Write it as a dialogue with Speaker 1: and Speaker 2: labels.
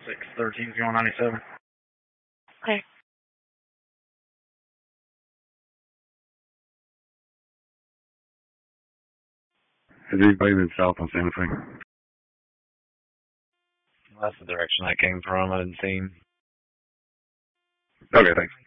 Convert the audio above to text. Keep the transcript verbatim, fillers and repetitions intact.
Speaker 1: six thirteen is going ninety-seven.
Speaker 2: Okay.
Speaker 3: Has anybody been south on Santa Fe?
Speaker 4: That's the direction I came from. I didn't see him.
Speaker 3: Okay, thanks.